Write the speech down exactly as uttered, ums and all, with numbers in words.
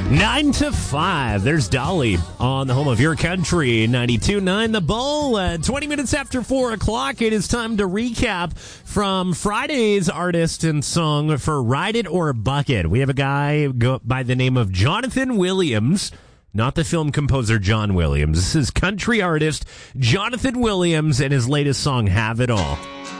Nine to five. There's Dolly on the home of your country, ninety-two point nine The Bull. Uh, twenty minutes after four o'clock, it is time to recap from Friday's artist and song for Ride It or Bucket. We have a guy go by the name of Jonathan Williams, not the film composer John Williams. This is country artist Jonathan Williams and his latest song, Have It All.